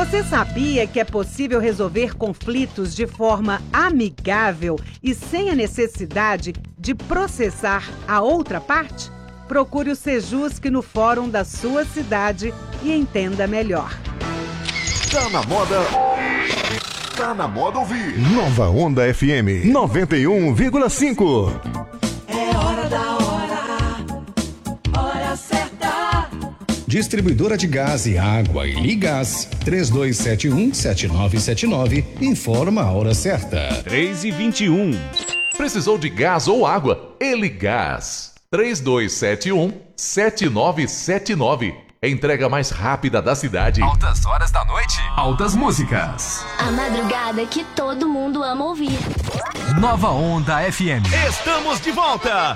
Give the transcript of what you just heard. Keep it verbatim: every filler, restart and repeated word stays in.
Você sabia que é possível resolver conflitos de forma amigável e sem a necessidade de processar a outra parte? Procure o Sejusc no fórum da sua cidade e entenda melhor. Tá na moda. Tá na moda ouvir. Nova Onda F M noventa e um vírgula cinco. É hora da hora. Hora certa. Distribuidora de gás e água e Ligás, três dois sete um, sete nove sete nove, informa a hora certa. três e vinte e um. Precisou de gás ou água? Eligás. três dois sete um, sete nove sete nove. Entrega mais rápida da cidade. Altas horas da noite, altas músicas. A madrugada que todo mundo ama ouvir. Nova Onda F M. Estamos de volta.